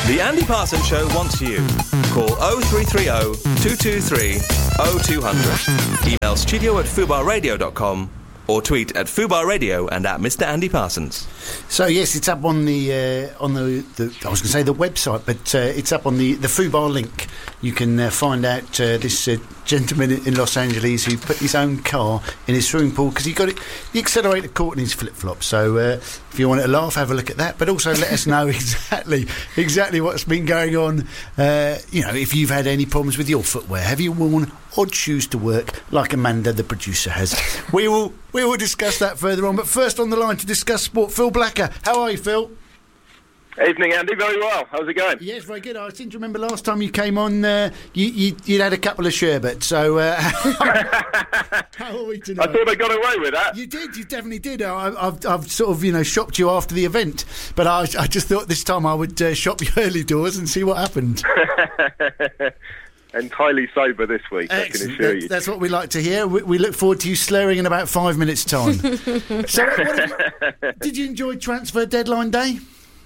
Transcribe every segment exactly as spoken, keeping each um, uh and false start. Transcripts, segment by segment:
The Andy Parsons Show wants you. Call oh three three oh, two two three, oh two hundred. Email studio at fubar radio dot com or tweet at Fubar Radio and at Mister Andy Parsons. So yes, it's up on the uh, on the, the I was going to say the website, but uh, it's up on the the Fubar link. You can uh, find out uh, this uh, gentleman in Los Angeles who put his own car in his swimming pool because he got it the accelerator caught in his flip flop. So uh, if you want to laugh, have a look at that. But also let us know exactly exactly what's been going on. Uh, you know, if you've had any problems with your footwear, have you worn odd shoes to work like Amanda, the producer, has? we will we will discuss that further on. But first on the line to discuss sport, Phil Blacker. How are you, Phil? Evening, Andy. Very well. How's it going? Yes, very good. I seem to remember last time you came on, uh, you, you, you'd had a couple of sherbet. So uh, how are we tonight? I thought I got away with that. You did. You definitely did. I, I've, I've sort of, you know, shopped you after the event, but I, I just thought this time I would uh, shop you early doors and see what happened. Entirely sober this week, Excellent. I can assure you. That's what we like to hear. We, we look forward to you slurring in about five minutes' time. So, what have you, did you enjoy transfer deadline day?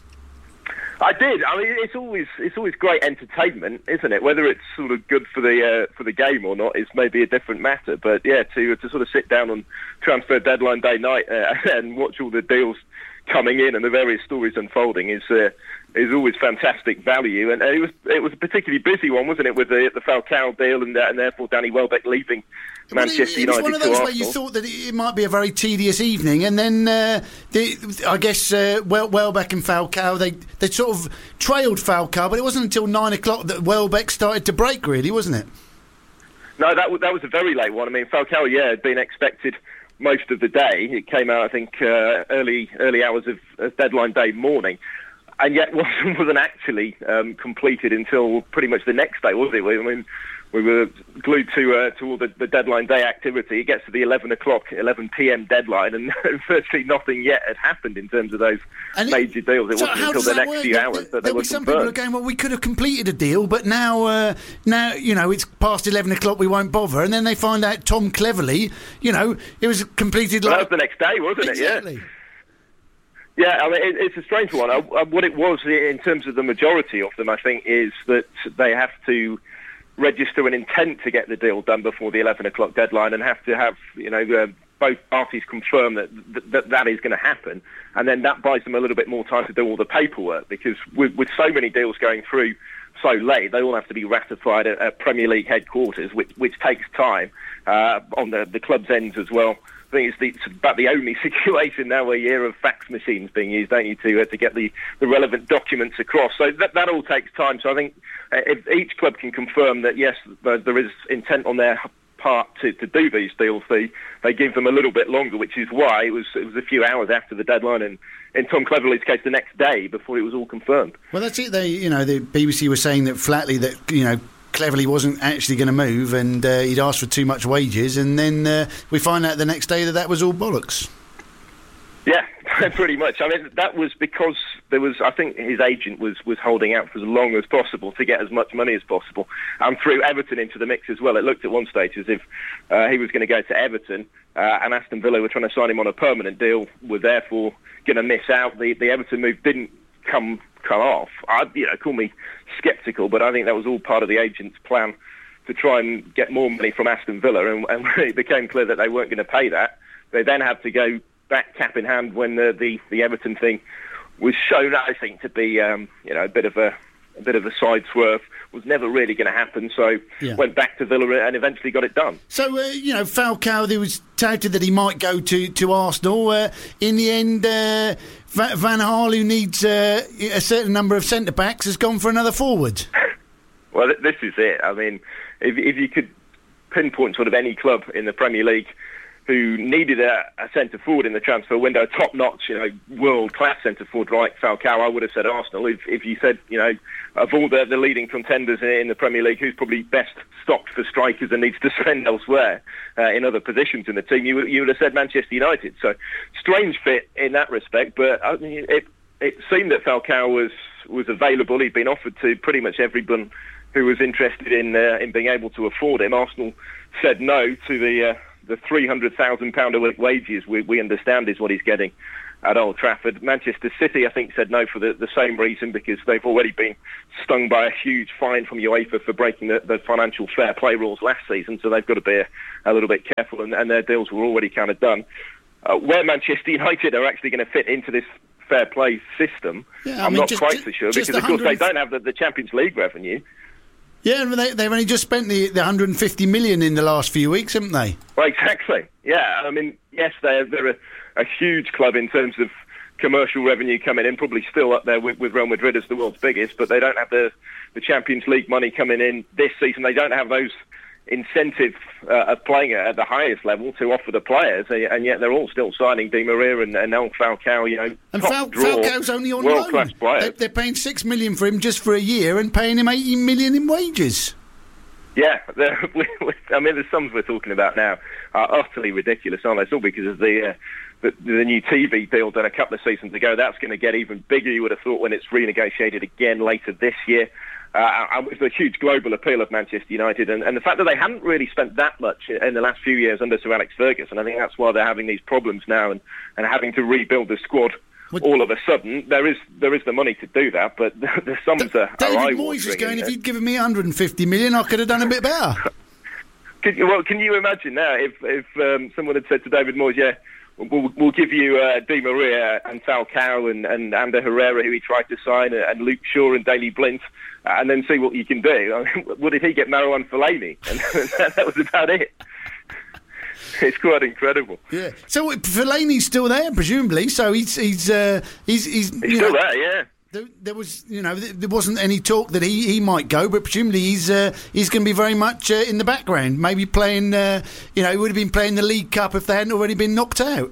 I did. I mean, it's always it's always great entertainment, isn't it? Whether it's sort of good for the uh, for the game or not is maybe a different matter. But yeah, to to sort of sit down on transfer deadline day night uh, and watch all the deals coming in and the various stories unfolding is uh, is always fantastic value. And it was it was a particularly busy one, wasn't it, with the the Falcao deal and uh, and therefore Danny Welbeck leaving Manchester United. It was one of those where you thought that it might be a very tedious evening, and then uh, the, I guess uh, Wel- Welbeck and Falcao they they sort of trailed Falcao, but it wasn't until nine o'clock that Welbeck started to break, really, wasn't it? No, that was that was a very late one. I mean, Falcao, yeah, had been expected most of the day. It came out, I think, uh, early early hours of, of deadline day morning, and yet wasn't wasn't actually um, completed until pretty much the next day, was it? I mean, we were glued to uh, to all the, the deadline day activity. It gets to the eleven o'clock, eleven p.m. deadline, and virtually nothing yet had happened in terms of those and major it, deals. It so wasn't until the next work? few there, hours there, that they were be some confirmed. people are going, well, we could have completed a deal, but now, uh, now you know, it's past eleven o'clock, we won't bother. And then they find out Tom Cleverley, you know, it was completed Well, like... that was the next day, wasn't exactly. it? Yeah. Yeah, I mean, it, it's a strange one. I, I, what it was, in terms of the majority of them, I think, is that they have to register an intent to get the deal done before the eleven o'clock deadline and have to have, you know, uh, both parties confirm that th- that, that is going to happen. And then that buys them a little bit more time to do all the paperwork, because with, with so many deals going through so late, they all have to be ratified at, at Premier League headquarters, which, which takes time uh, on the, the club's ends as well. I think it's, the, it's about the only situation now a year of fax machines being used, don't you, to uh, to get the, the relevant documents across. So that that all takes time. So I think uh, if each club can confirm that, yes, uh, there is intent on their part to, to do these deals, they they give them a little bit longer, which is why it was it was a few hours after the deadline, and in Tom Cleverley's case, the next day before it was all confirmed. Well, that's it. They, you know, the B B C was saying that flatly that, you know, Cleverley wasn't actually going to move, and uh, he'd asked for too much wages, and then uh, we find out the next day that that was all bollocks. Yeah, pretty much. I mean, that was because there was, I think his agent was, was holding out for as long as possible to get as much money as possible, and threw Everton into the mix as well. It looked at one stage as if uh, he was going to go to Everton, uh, and Aston Villa were trying to sign him on a permanent deal, were therefore going to miss out. The, the Everton move didn't come come off. I, you know, call me sceptical, but I think that was all part of the agent's plan to try and get more money from Aston Villa, and, and when it became clear that they weren't going to pay that, they then had to go back cap in hand when the, the, the Everton thing was shown, I think, to be um, you know a bit of a, a bit of a side swerve. Was never really going to happen, so yeah. Went back to Villa and eventually got it done. So uh, you know, Falcao, there was touted that he might go to to Arsenal. Uh, in the end, uh, Van Gaal, who needs uh, a certain number of centre backs, has gone for another forward. Well, this is it. I mean, if if you could pinpoint sort of any club in the Premier League who needed a, a centre forward in the transfer window, a top-notch, you know, world-class centre forward like Falcao, I would have said Arsenal. If, if you said, you know, of all the, the leading contenders in the Premier League, who's probably best stocked for strikers and needs to spend elsewhere uh, in other positions in the team, you, you would have said Manchester United. So, strange fit in that respect, but I mean, it, it seemed that Falcao was, was available. He'd been offered to pretty much everyone who was interested in uh, in being able to afford him. Arsenal said no to the... Uh, the three hundred thousand pounds a week wages we, we understand is what he's getting at Old Trafford. Manchester City, I think, said no for the, the same reason, because they've already been stung by a huge fine from UEFA for breaking the, the financial fair play rules last season, so they've got to be a, a little bit careful, and, and their deals were already kind of done. Uh, where Manchester United are actually going to fit into this fair play system, yeah, I'm mean, not just, quite just, so sure, just because, of course, they don't have the, the Champions League revenue. Yeah, and they, they've only just spent the, the one hundred fifty million in the last few weeks, haven't they? Well, exactly. Yeah, I mean, yes, they're, they're a, a huge club in terms of commercial revenue coming in, probably still up there with, with Real Madrid as the world's biggest, but they don't have the, the Champions League money coming in this season. They don't have those incentive uh, of playing at the highest level to offer the players, and yet they're all still signing Di Maria and, and El Falcao, you know, and top Fal- draw, Falcao's only on world-class loan. players. They, they're paying six million for him just for a year and paying him eighteen million in wages. Yeah, we, we, I mean, the sums we're talking about now are utterly ridiculous, aren't they? It's all because of the, uh, the the new T V deal done a couple of seasons ago. That's going to get even bigger, you would have thought, when it's renegotiated again later this year. Uh, and with the huge global appeal of Manchester United, and, and the fact that they haven't really spent that much in the last few years under Sir Alex Ferguson, I think that's why they're having these problems now and, and having to rebuild the squad all of a sudden. There is there is the money to do that, but the, the sums D- are, are David eye-watering. Moyes was going, if you'd given me one hundred fifty million, I could have done a bit better. Can you, well, can you imagine now if, if um, someone had said to David Moyes, yeah, We'll, we'll give you uh, Di Maria and Falcao and, and Ander Herrera, who he tried to sign, and Luke Shaw and Daley Blind, uh, and then see what you can do. I mean, what did he get? Marouane Fellaini, and that was about it. It's quite incredible. Yeah. So Fellaini's still there, presumably. So he's he's uh, he's he's, he's still know, there. Yeah. There, there was, you know, there wasn't any talk that he, he might go, but presumably he's uh, he's going to be very much uh, in the background, maybe playing. Uh, you know, he would have been playing the League Cup if they hadn't already been knocked out.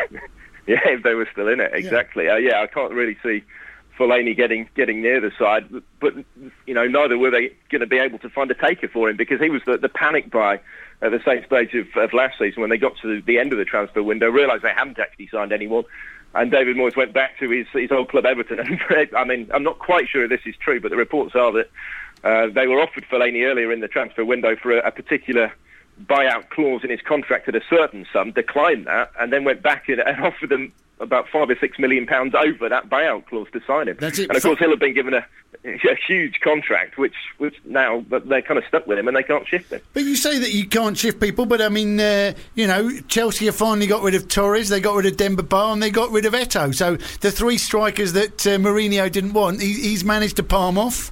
Yeah, if they were still in it, exactly. Yeah, uh, yeah I can't really see Fellaini getting getting near the side, but you know, neither were they going to be able to find a taker for him, because he was the, the panic buy at the same stage of, of last season when they got to the end of the transfer window, realised they hadn't actually signed anyone. And David Moyes went back to his, his old club, Everton. And I mean, I'm not quite sure if this is true, but the reports are that uh, they were offered Fellaini earlier in the transfer window for a, a particular buyout clause in his contract at a certain sum, declined that, and then went back and, and offered them about five or six million pounds over that buyout clause to sign him. That's it. And of course, he'll have been given a, a huge contract, which, which now they're kind of stuck with him and they can't shift him. But you say that you can't shift people, but I mean, uh, you know, Chelsea have finally got rid of Torres, they got rid of Demba Ba, and they got rid of Eto'o. So the three strikers that uh, Mourinho didn't want, he, he's managed to palm off.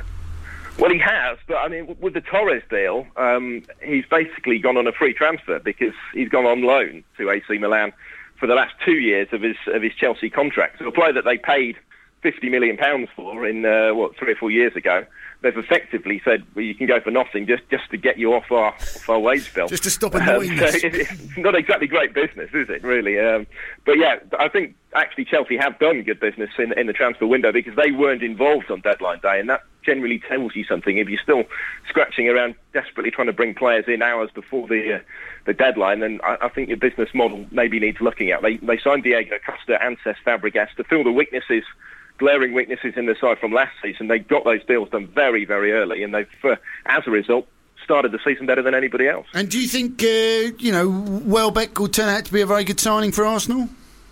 Well, he has, but I mean, with the Torres deal, um, he's basically gone on a free transfer because he's gone on loan to A C Milan for the last two years of his of his Chelsea contract. So a player that they paid fifty million pounds for in, uh, what, three or four years ago, they've effectively said, well, you can go for nothing just, just to get you off our, off our wage bill. Just to stop annoying um, so us. It's not exactly great business, is it, really? Um, but yeah, I think actually Chelsea have done good business in, in the transfer window because they weren't involved on deadline day, and that generally tells you something. If you're still scratching around desperately trying to bring players in hours before the uh, the deadline, then I, I think your business model maybe needs looking at. They, they signed Diego Costa and Cesc Fabregas to fill the weaknesses, glaring weaknesses in the side from last season. They got those deals done very, very early, and they've, uh, as a result, started the season better than anybody else. And do you think, uh, you know, Welbeck will turn out to be a very good signing for Arsenal?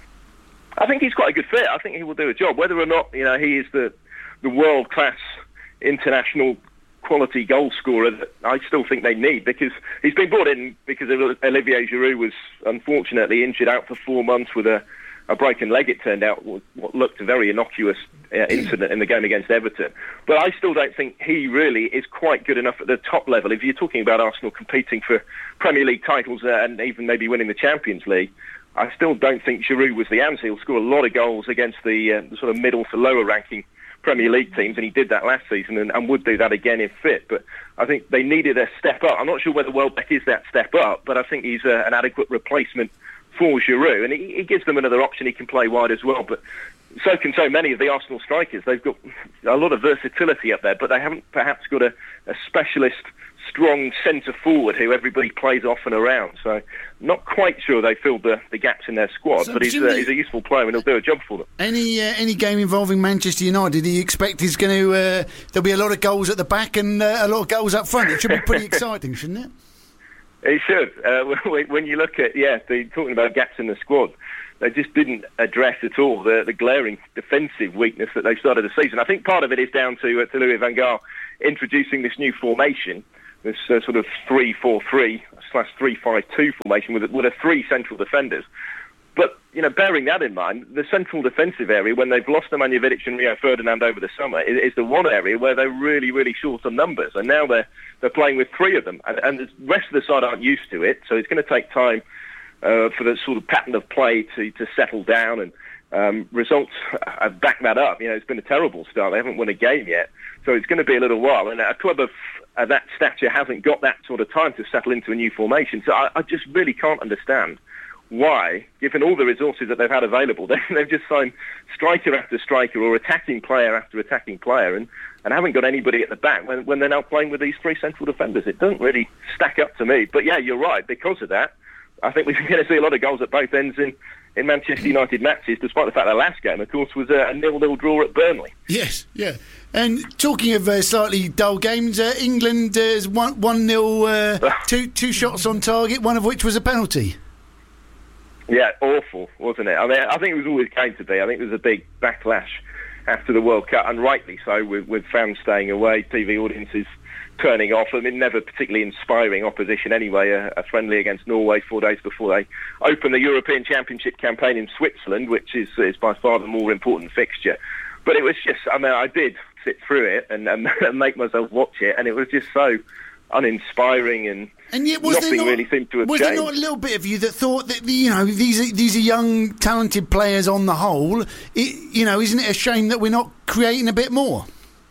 I think he's quite a good fit. I think he will do a job. Whether or not, you know, he is the, the world-class international quality goal scorer that I still think they need, because he's been brought in because Olivier Giroud was unfortunately injured out for four months with a a broken leg, it turned out, what looked a very innocuous uh, incident in the game against Everton. But I still don't think he really is quite good enough at the top level. If you're talking about Arsenal competing for Premier League titles uh, and even maybe winning the Champions League, I still don't think Giroud was the answer. He'll score a lot of goals against the, uh, the sort of middle to lower ranking Premier League teams, and he did that last season and, and would do that again if fit. But I think they needed a step up. I'm not sure whether Welbeck is that step up, but I think he's uh, an adequate replacement for Giroud, and he, he gives them another option. He can play wide as well, but so can so many of the Arsenal strikers. They've got a lot of versatility up there, but they haven't perhaps got a, a specialist strong centre-forward who everybody plays off and around. So not quite sure they filled the, the gaps in their squad, so but he's, uh, he's a useful player and he'll do a job for them. Any uh, any game involving Manchester United, do you expect he's going to... Uh, there'll be a lot of goals at the back and uh, a lot of goals up front? It should be pretty exciting, shouldn't it? It should. Uh, when you look at, yeah, the, talking about gaps in the squad, they just didn't address at all the, the glaring defensive weakness that they started the season. I think part of it is down to, uh, to Louis van Gaal introducing this new formation, this uh, sort of three four three slash three five two formation with, with a three central defenders. But, you know, bearing that in mind, the central defensive area, when they've lost Nemanja Vidic and Rio Ferdinand over the summer, is, is the one area where they're really, really short on numbers. And now they're they're playing with three of them. And, and the rest of the side aren't used to it, so it's going to take time uh, for the sort of pattern of play to, to settle down. And um, results have backed that up. You know, it's been a terrible start. They haven't won a game yet. So it's going to be a little while. And a club of uh, that stature hasn't got that sort of time to settle into a new formation. So I, I just really can't understand why, given all the resources that they've had available, they, they've just signed striker after striker or attacking player after attacking player and, and haven't got anybody at the back when, when they're now playing with these three central defenders. It doesn't really stack up to me. But yeah, you're right. Because of that, I think we're going to see a lot of goals at both ends in, in Manchester United matches, despite the fact the last game, of course, was a, a nil-nil draw at Burnley. Yes, yeah. And talking of uh, slightly dull games, uh, England has won one nil, uh, two, two shots on target, one of which was a penalty. Yeah, awful, wasn't it? I mean, I think it was always going to be. I think there was a big backlash after the World Cup, and rightly so, with, with fans staying away, T V audiences turning off. I mean, never particularly inspiring opposition anyway, a, a friendly against Norway four days before they open the European Championship campaign in Switzerland, which is, is by far the more important fixture. But it was just, I mean, I did sit through it and, and make myself watch it, and it was just so uninspiring, and, and yet was nothing not, really seemed to have was changed. Was there not a little bit of you that thought that, you know, these are, these are young, talented players on the whole? It, you know, isn't it a shame that we're not creating a bit more?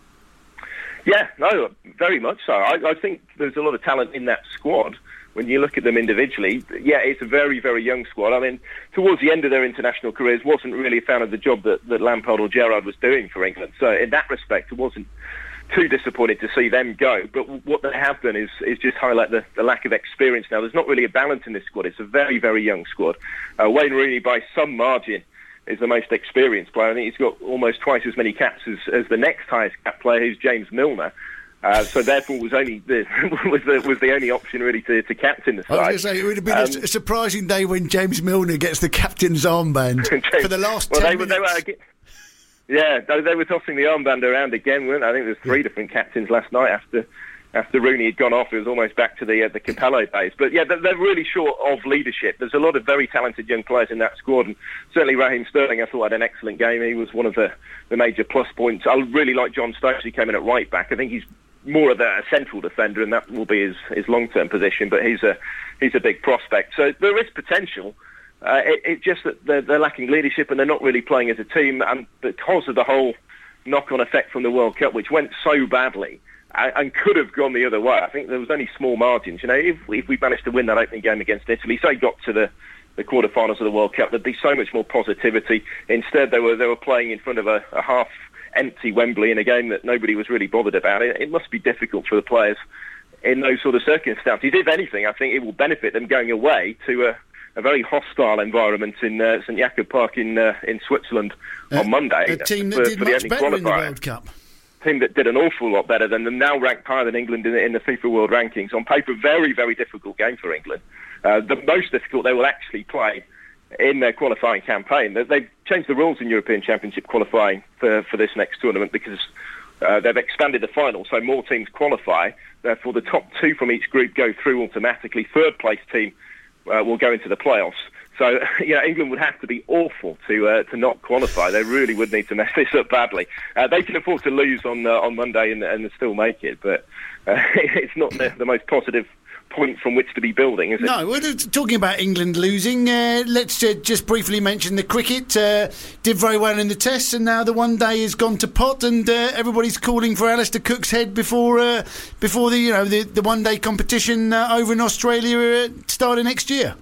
Yeah, no, very much so. I, I think there's a lot of talent in that squad. When you look at them individually, yeah, it's a very, very young squad. I mean, towards the end of their international careers, wasn't really a fan of the job that, that Lampard or Gerrard was doing for England. So in that respect, it wasn't too disappointed to see them go. But what they have done is, is just highlight the, the lack of experience now. There's not really a balance in this squad. It's a very, very young squad. Uh, Wayne Rooney, by some margin, is the most experienced player. I think he's got almost twice as many caps as, as the next highest cap player, who's James Milner. Uh, so therefore was only the, was the was the only option really to, to captain the side. I was going to say, it would have been um, a, a surprising day when James Milner gets the captain's armband James, for the last well, ten they, minutes. They were, yeah, they, they were tossing the armband around again, weren't they? I think there's three yeah. different captains last night after after Rooney had gone off. It was almost back to the uh, the Capello days. But yeah, they're, they're really short of leadership. There's a lot of very talented young players in that squad, and certainly Raheem Sterling, I thought, had an excellent game. He was one of the, the major plus points. I really like John Stones, who came in at right back. I think he's more of a central defender, and that will be his, his long-term position, but he's a he's a big prospect. So there is potential. Uh, it, it's just that they're, they're lacking leadership, and they're not really playing as a team, and because of the whole knock-on effect from the World Cup, which went so badly and, and could have gone the other way. I think there was only small margins. You know, if, if we managed to win that opening game against Italy, say got to the the quarterfinals of the World Cup, there'd be so much more positivity. Instead, they were they were playing in front of a, a half empty Wembley in a game that nobody was really bothered about. It, it must be difficult for the players in those sort of circumstances. If anything, I think it will benefit them going away to a, a very hostile environment in uh, St Jakob Park in uh, in Switzerland uh, on Monday. A team that for, did for much the better qualifier. in the World Cup. Team that did an awful lot better than them, now ranked higher than England in the, in the FIFA World Rankings. On paper, very, very difficult game for England. Uh, the most difficult they will actually play in their qualifying campaign. They've changed the rules in European Championship qualifying for, for this next tournament because uh, they've expanded the final, so more teams qualify. Therefore, the top two from each group go through automatically. Third place team uh, will go into the playoffs. So, you know, England would have to be awful to uh, to not qualify. They really would need to mess this up badly. Uh, they can afford to lose on uh, on Monday and, and still make it, but uh, it's not the, the most positive point from which to be building, is it? No, we're talking about England losing. Uh, let's uh, just briefly mention the cricket. Uh, did very well in the tests, and now the one day has gone to pot, and uh, everybody's calling for Alistair Cook's head before uh, before the you know the, the one day competition uh, over in Australia uh, starting next year.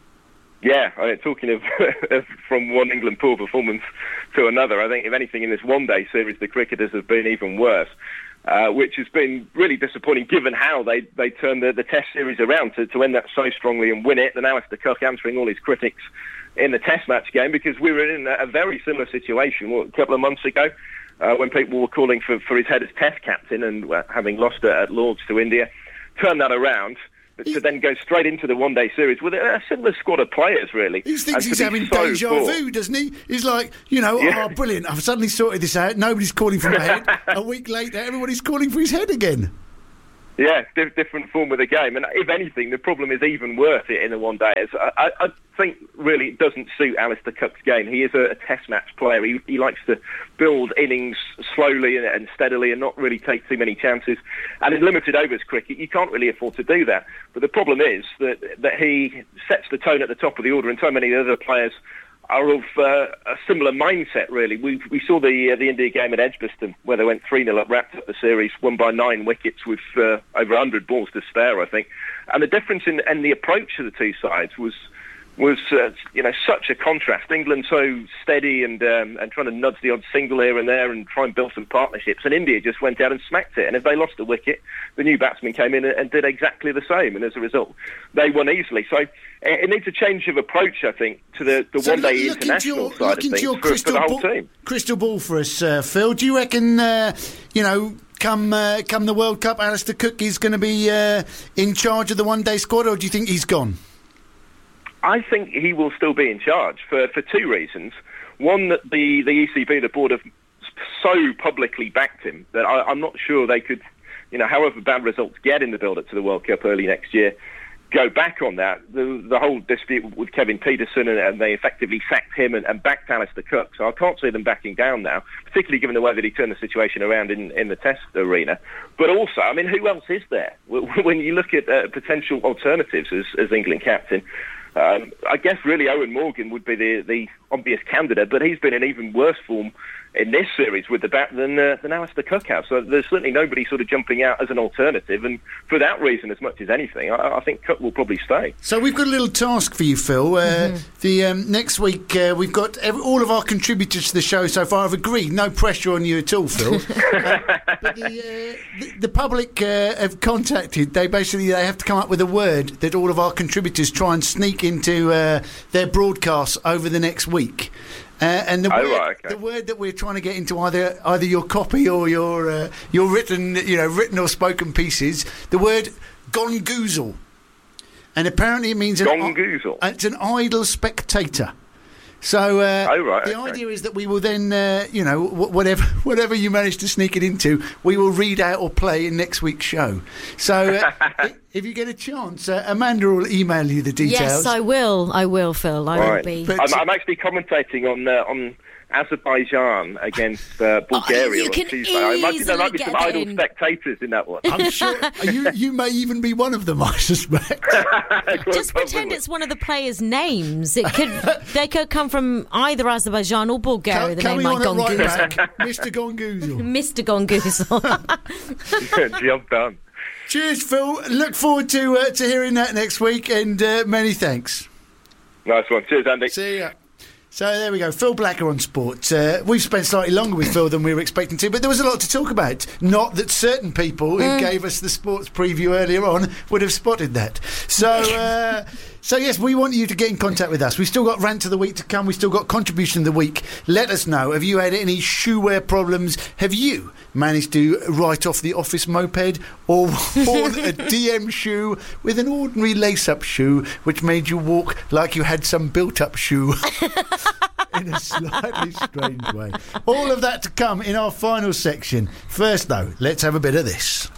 Yeah, I mean, talking of, of from one England poor performance to another, I think if anything in this one day series, the cricketers have been even worse. Uh, which has been really disappointing given how they, they turned the, the Test series around to, to end that so strongly and win it. And Alistair Cook answering all his critics in the Test match game, because we were in a, a very similar situation what, a couple of months ago uh, when people were calling for, for his head as Test captain, and uh, having lost it at Lords to India, turned that around. but to then go straight into the one-day series with a similar squad of players, really. He thinks he's having so deja poor. vu, doesn't he? He's like, you know, Yeah. oh, brilliant, I've suddenly sorted this out, nobody's calling for my head. A week later, everybody's calling for his head again. Yeah, di- different form of the game. And if anything, the problem is even worse in the one day. I, I, I think really it doesn't suit Alistair Cook's game. He is a, a test match player. He, he likes to build innings slowly and, and steadily and not really take too many chances. And in limited overs cricket, you can't really afford to do that. But the problem is that, that he sets the tone at the top of the order, and so many other players are of uh, a similar mindset, really. We we saw the uh, the India game at Edgbaston, where they went three nil up, wrapped up the series, won by nine wickets with uh, over one hundred balls to spare, I think. And the difference in, in the approach of the two sides was was uh, you know such a contrast. England so steady and um, and trying to nudge the odd single here and there and try and build some partnerships, and India just went out and smacked it. And if they lost a wicket, the new batsman came in and, and did exactly the same, and as a result, they won easily. So it needs a change of approach, I think, to the, the So one-day look, look international into your, side look of into things your for, for crystal the whole ball, team. crystal ball for us, uh, Phil. Do you reckon, uh, you know, come uh, come the World Cup, Alistair Cook is going to be uh, in charge of the one-day squad, or do you think he's gone? I think he will still be in charge for, for two reasons. One, that the, the E C B, the board, have so publicly backed him that I, I'm not sure they could, you know, however bad results get in the build-up to the World Cup early next year, go back on that. The, the whole dispute with Kevin Peterson, and, and they effectively sacked him and, and backed Alistair Cook. So I can't see them backing down now, particularly given the way that he turned the situation around in, in the Test arena. But also, I mean, who else is there? When you look at uh, potential alternatives as, as England captain, Um, I guess really Owen Morgan would be the, the obvious candidate, but he's been in even worse form in this series with the bat than uh, than Alistair Cook has. So there's certainly nobody sort of jumping out as an alternative, and for that reason, as much as anything, I, I think Cook will probably stay. So we've got a little task for you, Phil. Uh, mm-hmm. The um, next week uh, we've got every, all of our contributors to the show so far have agreed. No pressure on you at all, Phil. uh, but the, uh, the, the public uh, have contacted. They basically they have to come up with a word that all of our contributors try and sneak into uh, their broadcasts over the next week. Uh, and the, oh, word, right, okay. the word that we're trying to get into either either your copy or your uh, your written, you know, written or spoken pieces, the word gongoozle, and apparently it means an, gongoozle. uh, it's an idle spectator. So uh, oh, right, the okay. idea is that we will then, uh, you know, wh- whatever whatever you manage to sneak it into, we will read out or play in next week's show. So uh, if you get a chance, uh, Amanda will email you the details. Yes, I will. I will, Phil. I right. will be. But- I'm, I'm actually commentating on uh, on Azerbaijan against uh, Bulgaria you on can Tuesday. I imagine there might be easily some get idle in. spectators in that one. I'm sure you you may even be one of them, I suspect. Just pretend it's one of the players' names. It could. They could come from either Azerbaijan or Bulgaria. The name Coming like on at right Gongoozle. back, Mister Gongoozle. Mister Gongoozle. Job done. Cheers, Phil. Look forward to uh, to hearing that next week, and uh, many thanks. Nice one. Cheers, Andy. See ya. So there we go, Phil Blacker on sport. Uh, we've spent slightly longer with Phil than we were expecting to, but there was a lot to talk about. Not that certain people who Mm. gave us the sports preview earlier on would have spotted that. So, uh, so yes, we want you to get in contact with us. We've still got rant of the week to come. We've still got contribution of the week. Let us know. Have you had any shoe wear problems? Have you managed to write off the office moped, or worn a D M shoe with an ordinary lace-up shoe which made you walk like you had some built-up shoe? In a slightly strange way. All of that to come in our final section. First, though, let's have a bit of this.